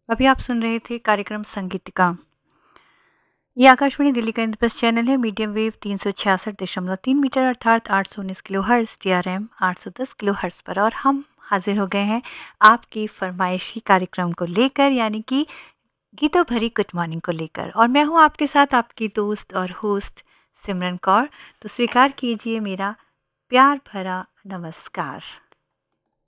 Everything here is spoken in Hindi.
अभी आप सुन रहे थे कार्यक्रम संगीतिका। ये आकाशवाणी दिल्ली का इंद्रप्रस्थ चैनल है। मीडियम वेव 366.3 मीटर अर्थात 819 kilo hertz, TRM 810 kilo hertz पर। और हम हाजिर हो गए हैं आपकी फरमाइशी कार्यक्रम को लेकर, यानी कि गीतों भरी गुड मॉर्निंग को लेकर। और मैं हूँ आपके साथ आपकी दोस्त और होस्ट सिमरन कौर। तो स्वीकार कीजिए मेरा प्यार भरा नमस्कार।